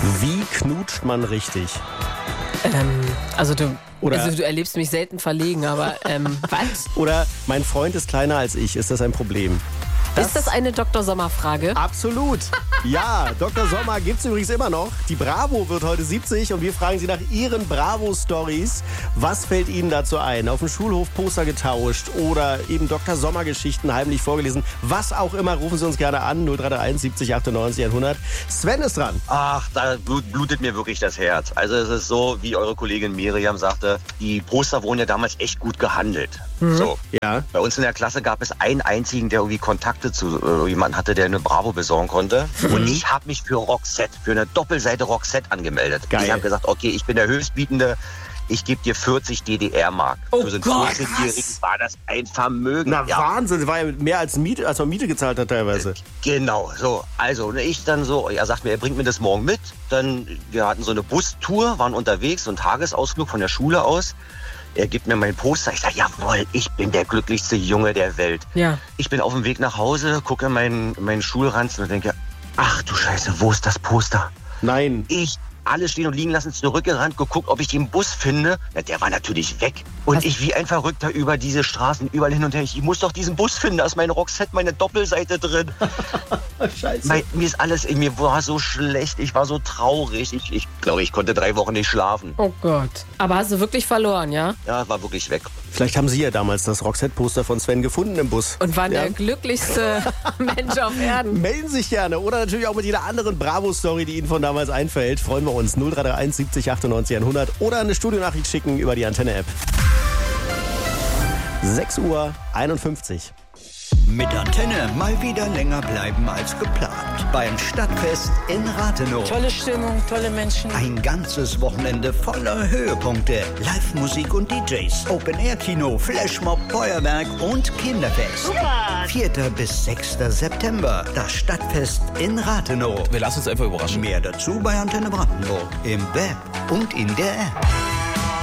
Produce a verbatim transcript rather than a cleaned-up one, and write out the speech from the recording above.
Wie knutscht man richtig? Ähm, also du, Oder- also du erlebst mich selten verlegen, aber ähm, was? Oder mein Freund ist kleiner als ich. Ist das ein Problem? Ist das eine Doktor Sommer-Frage? Absolut. Ja, Doktor Sommer gibt's übrigens immer noch. Die Bravo wird heute siebzig und wir fragen Sie nach Ihren Bravo-Stories. Was fällt Ihnen dazu ein? Auf dem Schulhof Poster getauscht oder eben Doktor Sommer-Geschichten heimlich vorgelesen. Was auch immer, rufen Sie uns gerne an. null drei drei eins siebzig achtundneunzig hundert. Sven ist dran. Ach, da blut- blutet mir wirklich das Herz. Also es ist so, wie eure Kollegin Miriam sagte, die Poster wurden ja damals echt gut gehandelt. So. Ja. Bei uns in der Klasse gab es einen einzigen, der irgendwie Kontakte zu äh, jemandem hatte, der eine Bravo besorgen konnte. Und ich habe mich für Roxette, für eine Doppelseite Roxette angemeldet. Geil. Ich habe gesagt, okay, ich bin der Höchstbietende. Ich gebe dir vierzig D D R-Mark. Oh Für so einen Gott, vierzehnjährigen war das ein Vermögen. Na Ja. Wahnsinn, das war ja mehr als Miete, als man Miete gezahlt hat teilweise. Genau, so. Also, ne, ich dann so, er sagt mir, er bringt mir das morgen mit. Dann, wir hatten so eine Bustour, waren unterwegs, so ein Tagesausflug von der Schule aus. Er gibt mir mein Poster. Ich sage, jawohl, ich bin der glücklichste Junge der Welt. Ja. Ich bin auf dem Weg nach Hause, gucke in meinen, meinen Schulranzen und denke, ach du Scheiße, wo ist das Poster? Nein. Ich alles stehen und liegen lassen, zurückgerannt, geguckt, ob ich den Bus finde. Ja, der war natürlich weg. Und Was? ich wie ein Verrückter über diese Straßen, überall hin und her. Ich muss doch diesen Bus finden, da ist meine Roxette, meine Doppelseite drin. Scheiße. Mein, mir ist alles, mir war so schlecht, ich war so traurig. Ich, ich glaube, ich konnte drei Wochen nicht schlafen. Oh Gott. Aber hast du wirklich verloren, ja? Ja, war wirklich weg. Vielleicht haben Sie ja damals das Roxette-Poster von Sven gefunden im Bus. Und waren Ja. der glücklichste Mensch auf Erden. Melden sich gerne oder natürlich auch mit jeder anderen Bravo-Story, die Ihnen von damals einfällt. Freuen wir uns. null drei drei eins siebzig achtundneunzig hundert oder eine Studionachricht schicken über die Antenne-App. sechs Uhr einundfünfzig. Mit Antenne mal wieder länger bleiben als geplant. Beim Stadtfest in Rathenow. Tolle Stimmung, tolle Menschen. Ein ganzes Wochenende voller Höhepunkte. Live-Musik und D Js. Open-Air-Kino, Flashmob, Feuerwerk und Kinderfest. Super. vierter bis sechster September. Das Stadtfest in Rathenow. Wir lassen uns einfach überraschen. Mehr dazu bei Antenne Brandenburg. Im Web und in der App.